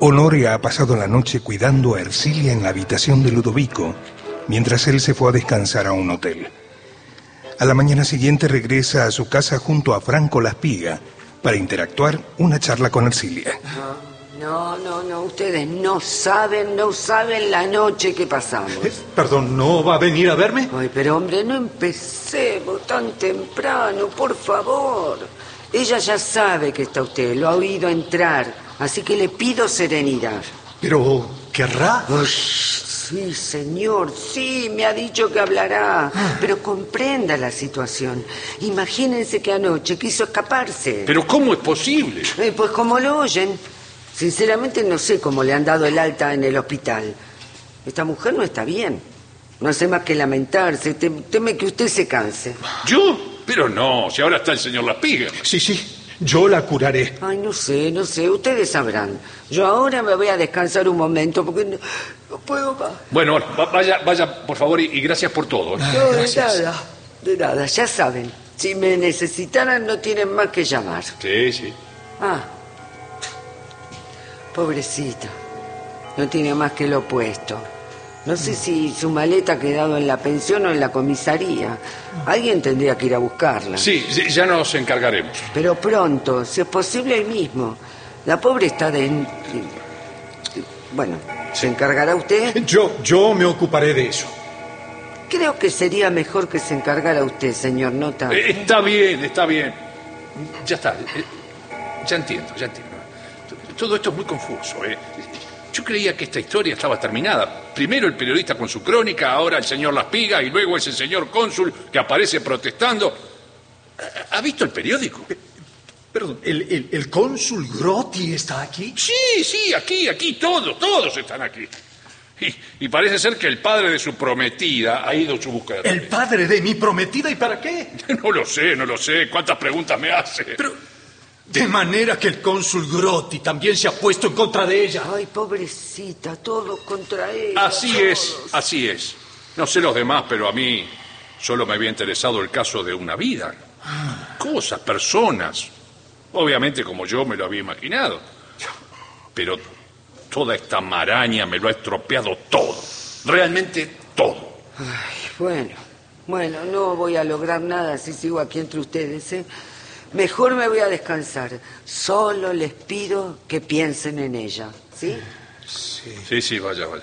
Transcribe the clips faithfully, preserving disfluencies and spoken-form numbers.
Honoria ha pasado la noche cuidando a Ercilia en la habitación de Ludovico, mientras él se fue a descansar a un hotel. A la mañana siguiente regresa a su casa junto a Franco Laspiga para interactuar una charla con Ercilia. No, no, no, ustedes no saben, no saben la noche que pasamos. Eh, perdón, ¿no va a venir a verme? Ay, pero hombre, no empecemos tan temprano, por favor. Ella ya sabe que está usted, lo ha oído entrar, así que le pido serenidad. Pero, ¿querrá? Uy, sí, señor, sí, me ha dicho que hablará, pero comprenda la situación. Imagínense que anoche quiso escaparse. ¿Pero cómo es posible? Eh, pues como lo oyen. Sinceramente no sé cómo le han dado el alta en el hospital. Esta mujer no está bien. No hace más que lamentarse. Teme que usted se canse. ¿Yo? Pero no, si ahora está el señor Laspiga. Sí, sí, yo la curaré. Ay, no sé, no sé. Ustedes sabrán. Yo ahora me voy a descansar un momento porque no, no puedo más. Bueno, bueno, vaya, vaya, por favor, y, y gracias por todo. ¿eh? No, de nada, de nada. Ya saben. Si me necesitaran no tienen más que llamar. Sí, sí. Ah. Pobrecita, no tiene más que lo opuesto. No sé si su maleta ha quedado en la pensión o en la comisaría. Alguien tendría que ir a buscarla. Sí, sí, ya nos encargaremos. Pero pronto, si es posible hoy mismo. La pobre está de... Bueno, ¿se encargará usted? Yo, yo me ocuparé de eso. Creo que sería mejor que se encargara usted, señor Nota. Eh, está bien, está bien. Ya está, eh, ya entiendo, ya entiendo. Todo esto es muy confuso, ¿eh? Yo creía que esta historia estaba terminada. Primero el periodista con su crónica, ahora el señor Laspiga y luego ese señor cónsul que aparece protestando. ¿Ha visto el periódico? Eh, perdón, ¿el, el, ¿el cónsul Grotti está aquí? Sí, sí, aquí, aquí, todos, todos están aquí. Y, y parece ser que el padre de su prometida ha ido a su búsqueda. ¿El padre de mi prometida? ¿Y para qué? No lo sé, no lo sé. ¿Cuántas preguntas me hace? Pero... de manera que el cónsul Grotti también se ha puesto en contra de ella. Ay, pobrecita, todos contra ella. Así todos. es, así es. No sé los demás, pero a mí solo me había interesado el caso de una vida. Cosas, personas. Obviamente como yo me lo había imaginado. Pero toda esta maraña me lo ha estropeado todo. Realmente todo. Ay, bueno, bueno, no voy a lograr nada si sigo aquí entre ustedes, ¿eh? Mejor me voy a descansar. Solo les pido que piensen en ella, ¿sí? Sí. Sí, sí, vaya, vaya.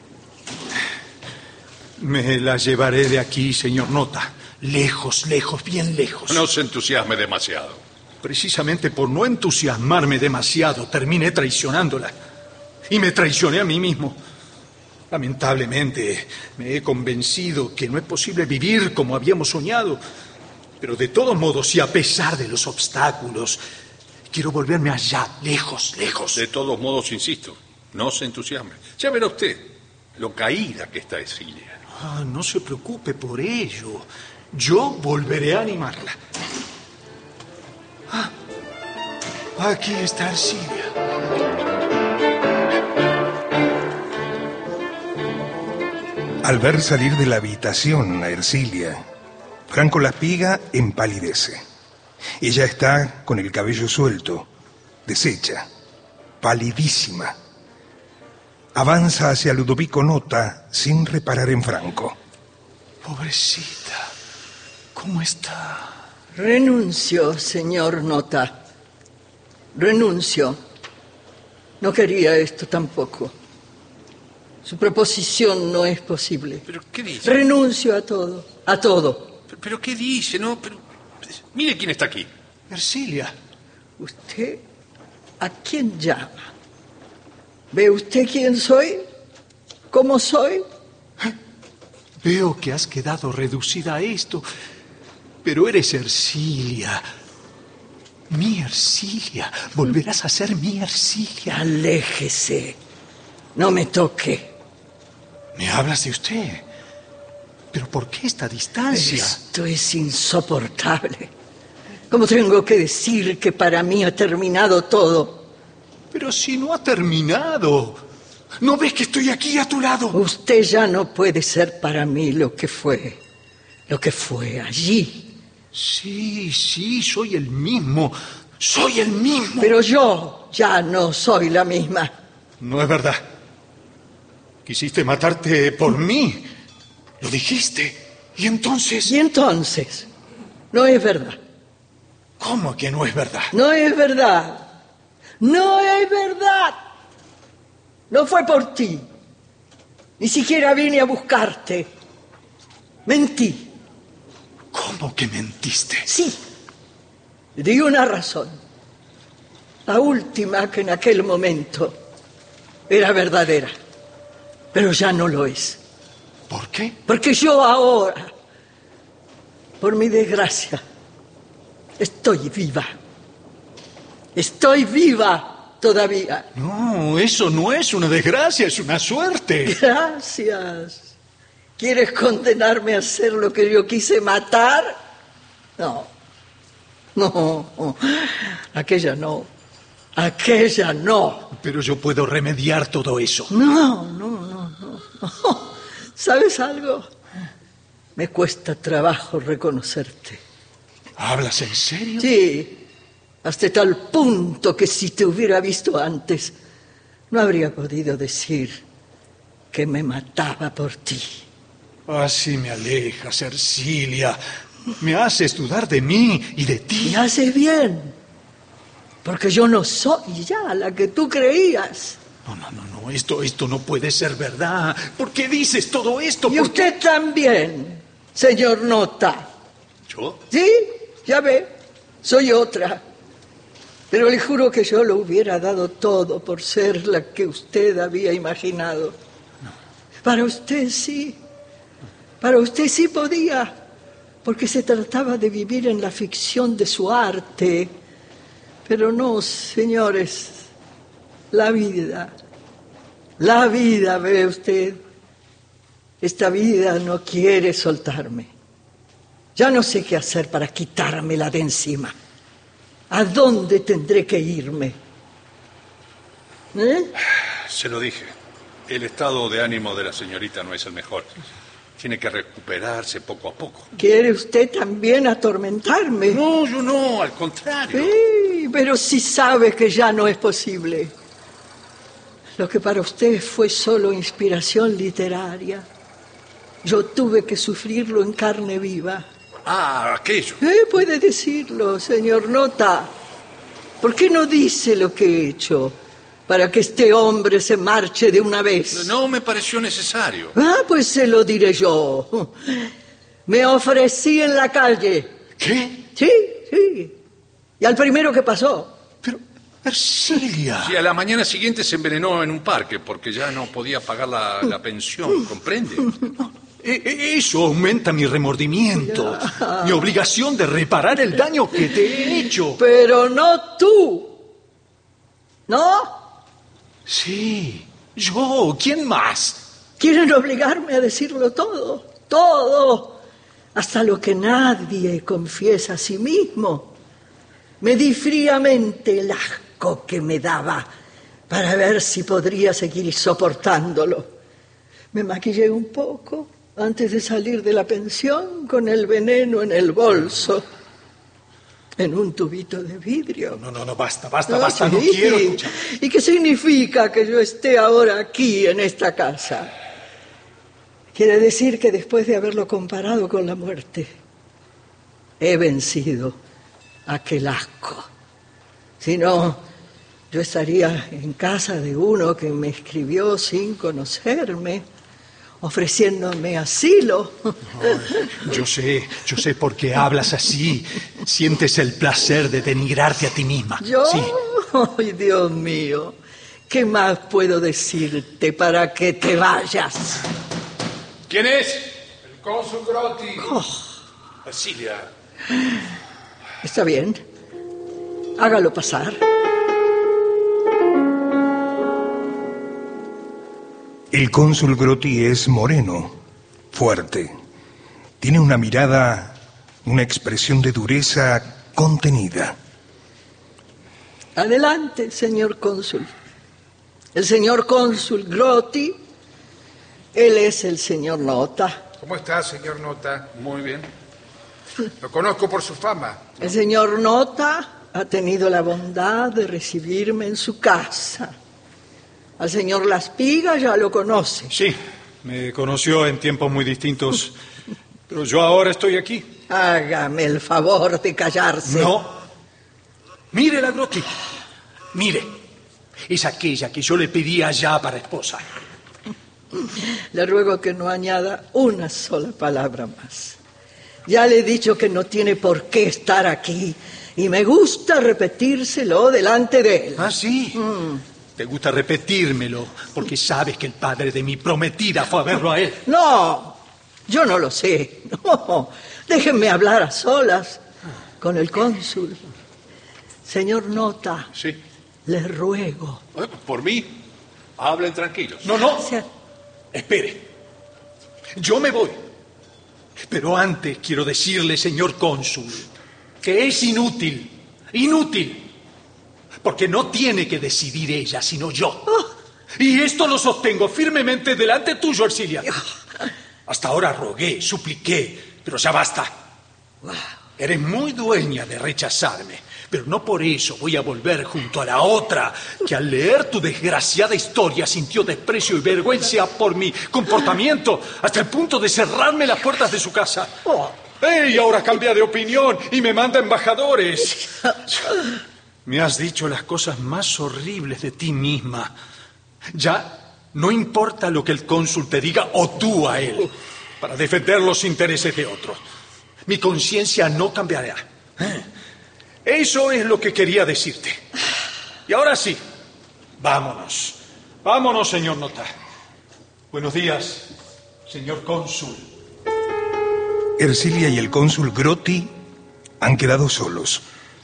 Me la llevaré de aquí, señor Nota. Lejos, lejos, bien lejos. No se entusiasme demasiado. Precisamente por no entusiasmarme demasiado, terminé traicionándola. Y me traicioné a mí mismo. Lamentablemente, me he convencido que no es posible vivir como habíamos soñado. Pero de todos modos, y a pesar de los obstáculos, quiero volverme allá, lejos, lejos. De todos modos, insisto, no se entusiasme. Ya verá usted lo caída que está Ercilia. Ah, no se preocupe por ello. Yo volveré a animarla. Ah, aquí está Ercilia. Al ver salir de la habitación a Ercilia, Franco Laspiga empalidece. Ella está con el cabello suelto, deshecha, palidísima. Avanza hacia Ludovico Nota sin reparar en Franco. Pobrecita, ¿cómo está? Renuncio, señor Nota. Renuncio. No quería esto tampoco. Su proposición no es posible. ¿Pero qué dice? Renuncio a todo, a todo. ¿Pero, pero qué dice? No, pero... Mire quién está aquí. Ercilia. ¿Usted a quién llama? ¿Ve usted quién soy? ¿Cómo soy? Veo que has quedado reducida a esto, pero eres Ercilia. Mi Ercilia. Volverás a ser mi Ercilia. Aléjese. No me toque. ¿Me hablas de usted? ¿Pero por qué esta distancia? Esto es insoportable. ¿Cómo tengo que decir que para mí ha terminado todo? Pero si no ha terminado. ¿No ves que estoy aquí a tu lado? Usted ya no puede ser para mí lo que fue. Lo que fue allí. Sí, sí, soy el mismo. Soy el mismo. Pero yo ya no soy la misma. No es verdad. Quisiste matarte por mí. Lo dijiste. Y entonces... Y entonces, no es verdad. ¿Cómo que no es verdad? No es verdad. No es verdad. No fue por ti. Ni siquiera vine a buscarte. Mentí. ¿Cómo que mentiste? Sí. Di una razón. La última, que en aquel momento era verdadera. Pero ya no lo es. ¿Por qué? Porque yo ahora, por mi desgracia, estoy viva. Estoy viva todavía. No, eso no es una desgracia, es una suerte. Gracias. ¿Quieres condenarme a hacer lo que yo quise matar? No. No. Aquella no. Aquella no. Pero yo puedo remediar todo eso. No, no, no, no. no. ¿Sabes algo? Me cuesta trabajo reconocerte. ¿Hablas en serio? Sí, hasta tal punto que si te hubiera visto antes, no habría podido decir que me mataba por ti. Así me alejas, Ercilia. Me haces dudar de mí y de ti. Y haces bien, porque yo no soy ya la que tú creías. No, no, no, no, esto, esto no puede ser verdad. ¿Por qué dices todo esto? Y ¿Por usted qué? también, señor Nota. ¿Yo? Sí, ya ve, soy otra. Pero le juro que yo lo hubiera dado todo por ser la que usted había imaginado. No. Para usted sí, para usted sí podía, porque se trataba de vivir en la ficción de su arte. Pero no, señores, la vida, la vida, ve usted, esta vida no quiere soltarme. Ya no sé qué hacer para quitármela de encima. ¿A dónde tendré que irme? ¿Eh? Se lo dije. El estado de ánimo de la señorita no es el mejor. Tiene que recuperarse poco a poco. ¿Quiere usted también atormentarme? No, yo no, al contrario. Sí, pero sí sabe que ya no es posible. Lo que para usted fue solo inspiración literaria, yo tuve que sufrirlo en carne viva. Ah, aquello. ¿Eh? Puede decirlo, señor Nota. ¿Por qué no dice lo que he hecho para que este hombre se marche de una vez? No me pareció necesario. Ah, pues se lo diré yo. Me ofrecí en la calle. ¿Qué? Sí, sí. Y al primero que pasó. Pero, Ercilia. Sí, a la mañana siguiente se envenenó en un parque porque ya no podía pagar la, la pensión, ¿comprende? E- e- Eso aumenta mi remordimiento, mi obligación de reparar el daño que te he hecho. Pero no tú. ¿No? Sí, yo, ¿quién más? Quieren obligarme a decirlo todo. Todo. Hasta lo que nadie confiesa a sí mismo. Me di fríamente el asco que me daba para ver si podría seguir soportándolo. Me maquillé un poco antes de salir de la pensión con el veneno en el bolso, en un tubito de vidrio. No, no, no, basta, basta, Ah, basta, no sí. quiero escuchar. ¿Y qué significa que yo esté ahora aquí en esta casa? Quiere decir que después de haberlo comparado con la muerte, he vencido aquel asco. Si no, yo estaría en casa de uno que me escribió sin conocerme, ofreciéndome asilo. Ay, yo sé, yo sé por qué hablas así. Sientes el placer de denigrarte a ti misma. ¿Yo? Sí. Ay, Dios mío, ¿qué más puedo decirte para que te vayas? ¿Quién es? El cónsul Grotti. Oh. Ercilia. Está bien, hágalo pasar. El cónsul Grotti es moreno, fuerte. Tiene una mirada, una expresión de dureza contenida. Adelante, señor cónsul. El señor cónsul Grotti, él es el señor Nota. ¿Cómo está, señor Nota? Muy bien. Lo conozco por su fama. El señor Nota ha tenido la bondad de recibirme en su casa. Al señor Laspiga ya lo conoce. Sí, me conoció en tiempos muy distintos, pero yo ahora estoy aquí. Hágame el favor de callarse. No. Mire la Grotti. Mire. Es aquella que yo le pedía ya para esposa. Le ruego que no añada una sola palabra más. Ya le he dicho que no tiene por qué estar aquí y me gusta repetírselo delante de él. ¿Ah, sí? Mm. Te gusta repetírmelo porque sabes que el padre de mi prometida fue a verlo a él. No, yo no lo sé. No, déjenme hablar a solas con el cónsul. Señor Nota. Sí. Le ruego. ¿Por mí? Hablen tranquilos. No, no. Espere. Yo me voy. Pero antes quiero decirle, señor cónsul, que es inútil. Inútil. Porque no tiene que decidir ella, sino yo. Oh. Y esto lo sostengo firmemente delante tuyo, Ercilia. Hasta ahora rogué, supliqué, pero ya basta. Wow. Eres muy dueña de rechazarme. Pero no por eso voy a volver junto a la otra que al leer tu desgraciada historia sintió desprecio y vergüenza por mi comportamiento hasta el punto de cerrarme las puertas de su casa. Oh. ¡Ey! Ahora cambia de opinión y me manda embajadores. Me has dicho las cosas más horribles de ti misma. Ya no importa lo que el cónsul te diga o tú a él para defender los intereses de otro. Mi conciencia no cambiará. ¿Eh? Eso es lo que quería decirte. Y ahora sí, vámonos. Vámonos, señor Nota. Buenos días, señor cónsul. Ercilia y el cónsul Grotti han quedado solos.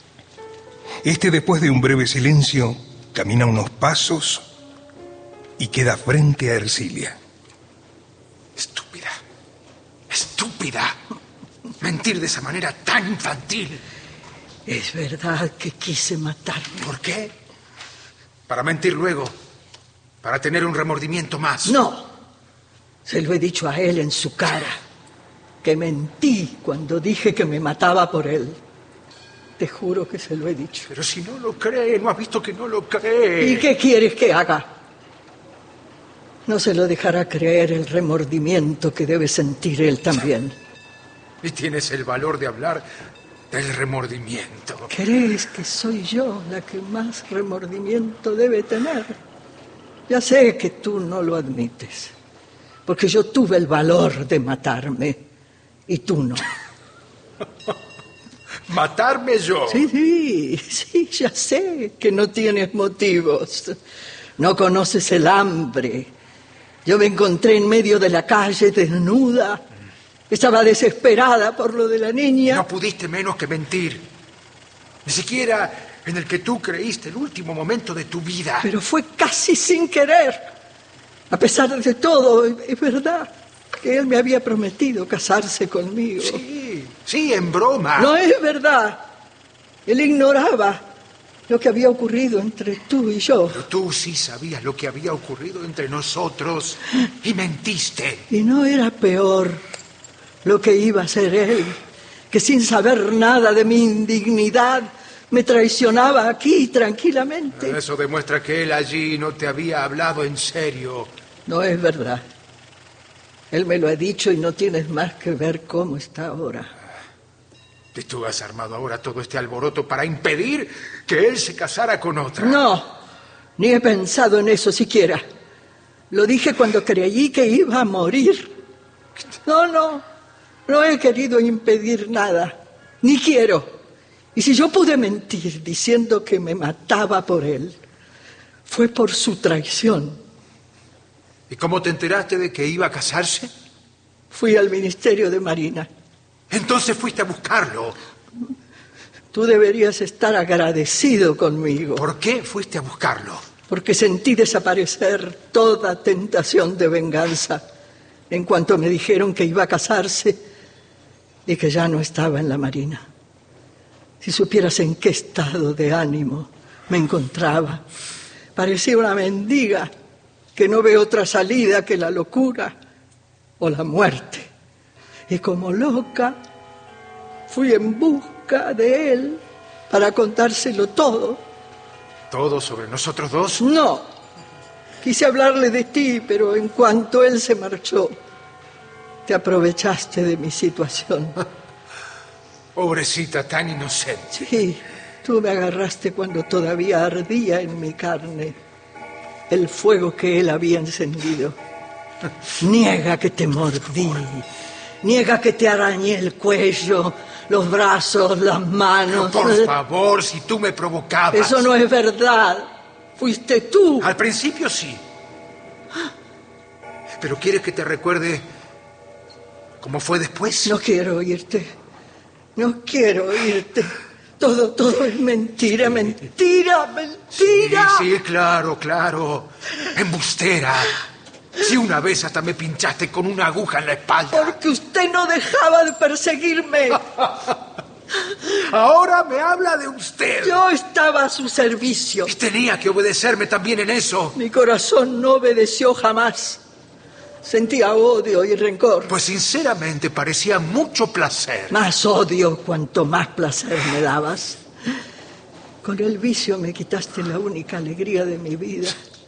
Este, después de un breve silencio, camina unos pasos y queda frente a Ercilia. Estúpida. Estúpida. Mentir de esa manera tan infantil. Es verdad que quise matarme. ¿Por qué? Para mentir luego. Para tener un remordimiento más. No. Se lo he dicho a él en su cara. Que mentí cuando dije que me mataba por él. Te juro que se lo he dicho. Pero si no lo cree, ¿no has visto que no lo cree? ¿Y qué quieres que haga? No se lo dejará creer el remordimiento que debe sentir él también. Y tienes el valor de hablar del remordimiento. ¿Crees que soy yo la que más remordimiento debe tener? Ya sé que tú no lo admites, porque yo tuve el valor de matarme y tú no. ¿Matarme yo? Sí, sí, sí, ya sé que no tienes motivos. No conoces el hambre. Yo me encontré en medio de la calle desnuda. Estaba desesperada por lo de la niña. No pudiste menos que mentir. Ni siquiera en el que tú creíste el último momento de tu vida. Pero fue casi sin querer. A pesar de todo, es verdad que él me había prometido casarse conmigo. Sí, sí, en broma. No es verdad. Él ignoraba lo que había ocurrido entre tú y yo. Pero tú sí sabías lo que había ocurrido entre nosotros y mentiste. Y no era peor lo que iba a ser él, que sin saber nada de mi indignidad me traicionaba aquí tranquilamente. Eso demuestra que él allí no te había hablado en serio. No es verdad. Él me lo ha dicho y no tienes más que ver cómo está ahora. ¿Y tú has armado ahora todo este alboroto para impedir que él se casara con otra? No, ni he pensado en eso siquiera. Lo dije cuando creí que iba a morir. No, no. No he querido impedir nada, ni quiero. Y si yo pude mentir diciendo que me mataba por él, fue por su traición. ¿Y cómo te enteraste de que iba a casarse? Fui al Ministerio de Marina. Entonces fuiste a buscarlo. Tú deberías estar agradecido conmigo. ¿Por qué fuiste a buscarlo? Porque sentí desaparecer toda tentación de venganza en cuanto me dijeron que iba a casarse y que ya no estaba en la Marina. Si supieras en qué estado de ánimo me encontraba. Parecía una mendiga que no ve otra salida que la locura o la muerte. Y como loca fui en busca de él para contárselo todo. ¿Todo sobre nosotros dos? No, Quise hablarle de ti, pero en cuanto él se marchó, te aprovechaste de mi situación. Pobrecita, tan inocente. Sí, tú me agarraste cuando todavía ardía en mi carne el fuego que él había encendido. Niega que te mordí, niega que te arañé el cuello, los brazos, las manos. Pero por favor, si tú me provocabas. Eso no es verdad. Fuiste tú. Al principio sí. ¿Pero quieres que te recuerde cómo fue después? No quiero oírte. No quiero oírte. Todo, todo es mentira, mentira, mentira. Sí, sí, claro, claro. Embustera. Si una vez hasta me pinchaste con una aguja en la espalda. Porque usted no dejaba de perseguirme. Ahora me habla de usted. Yo estaba a su servicio. Y tenía que obedecerme también en eso. Mi corazón no obedeció jamás. Sentía odio y rencor. Pues sinceramente parecía mucho placer. Más odio cuanto más placer me dabas. Con el vicio me quitaste la única alegría de mi vida.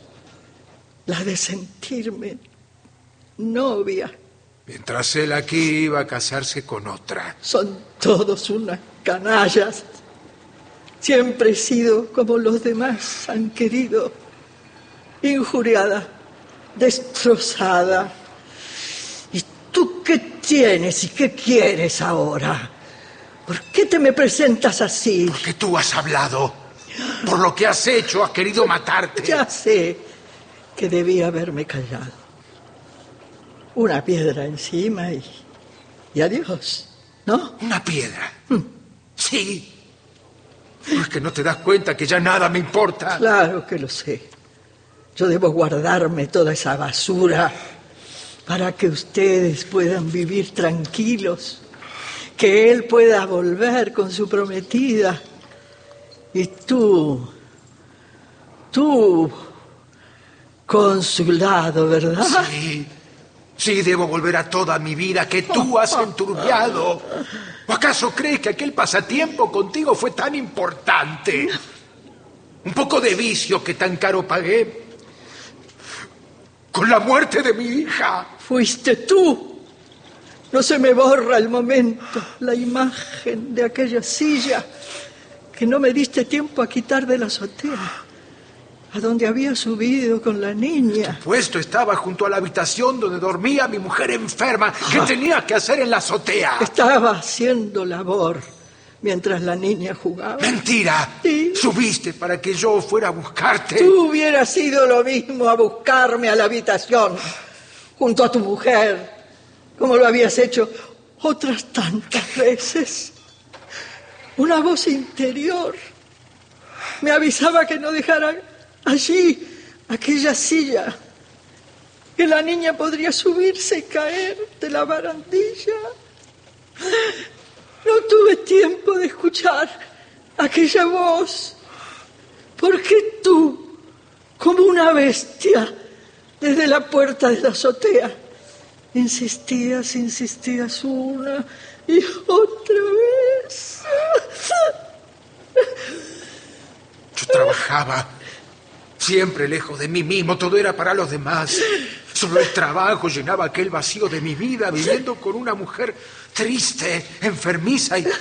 La de sentirme novia. Mientras él aquí iba a casarse con otra. Son todos unas canallas. Siempre he sido como los demás han querido. Injuriada, destrozada. ¿Y tú qué tienes y qué quieres ahora? ¿Por qué te me presentas así? Porque tú has hablado. Por lo que has hecho, has querido matarte. Ya sé que debía haberme callado. Una piedra encima y, y adiós, ¿no? ¿Una piedra? Hmm. Sí. Es que no te das cuenta que ya nada me importa. Claro que lo sé. Yo debo guardarme toda esa basura para que ustedes puedan vivir tranquilos, que él pueda volver con su prometida. Y tú, tú, con su lado, ¿verdad? Sí. Sí, debo volver a toda mi vida que tú has enturbiado. ¿O acaso crees que aquel pasatiempo contigo fue tan importante? Un poco de vicio que tan caro pagué. Con la muerte de mi hija. Fuiste tú. No se me borra el momento, la imagen de aquella silla que no me diste tiempo a quitar de la azotea, a donde había subido con la niña. Tu puesto estaba junto a la habitación donde dormía mi mujer enferma. ¿Qué ah. tenías que hacer en la azotea? Estaba haciendo labor mientras la niña jugaba. ¡Mentira! ¿Sí? Subiste para que yo fuera a buscarte. Tú hubieras ido lo mismo a buscarme a la habitación, junto a tu mujer, como lo habías hecho otras tantas veces. Una voz interior me avisaba que no dejara allí aquella silla, que la niña podría subirse y caer de la barandilla. No tuve tiempo de escuchar aquella voz, porque tú, como una bestia, desde la puerta de la azotea, insistías, insistías una y otra vez. Yo trabajaba, siempre lejos de mí mismo, todo era para los demás. Solo el trabajo llenaba aquel vacío de mi vida, viviendo con una mujer triste, enfermiza y...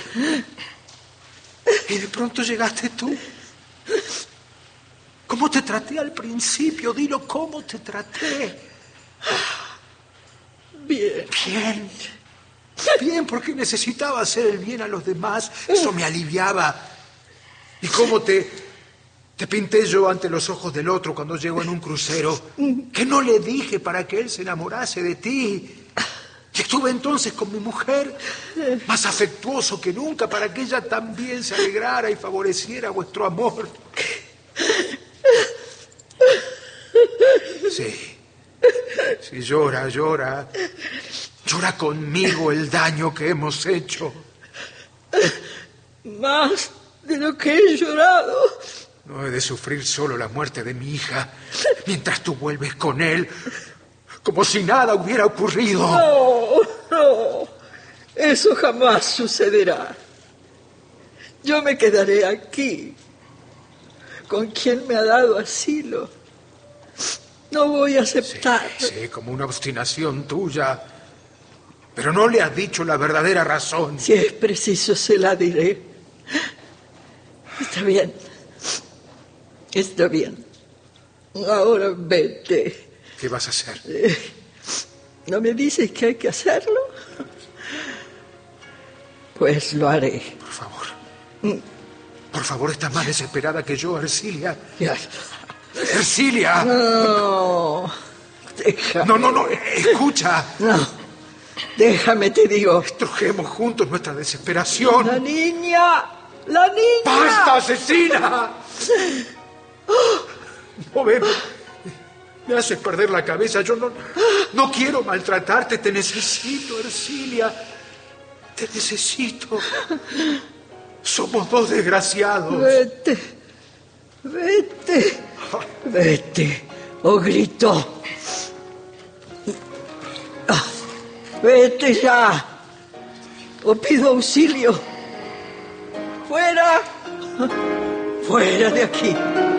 Y de pronto llegaste tú. ¿Cómo te traté al principio? Dilo, ¿cómo te traté? Bien. Bien. Bien, porque necesitaba hacer el bien a los demás. Eso me aliviaba. ¿Y cómo te, te pinté yo ante los ojos del otro cuando llegó en un crucero? Que no le dije para que él se enamorase de ti. Y estuve entonces con mi mujer, más afectuoso que nunca, para que ella también se alegrara y favoreciera vuestro amor. Sí. Sí, llora, llora. Llora conmigo el daño que hemos hecho. Más de lo que he llorado. No he de sufrir solo la muerte de mi hija, mientras tú vuelves con él, como si nada hubiera ocurrido. No, no. Eso jamás sucederá. Yo me quedaré aquí, con quien me ha dado asilo. No voy a aceptar. Sí, sí, como una obstinación tuya. Pero no le has dicho la verdadera razón. Si es preciso, se la diré. Está bien. Está bien. Ahora vete. ¿Qué vas a hacer? Eh, ¿No me dices que hay que hacerlo? Pues lo haré. Por favor. Por favor, estás más desesperada que yo, Ercilia. Ya. ¡Ercilia! No. Déjame. No, no, no. Escucha. No. Déjame, te digo. Estrujemos juntos nuestra desesperación. La niña. La niña. ¡Basta, asesina! No, ven. Me haces perder la cabeza. Yo no, no quiero maltratarte. Te necesito, Ercilia. Te necesito. Somos dos desgraciados. Vete. Vete. Vete. O gritó. Ah, vete ya. O pido auxilio. Fuera. Fuera de aquí.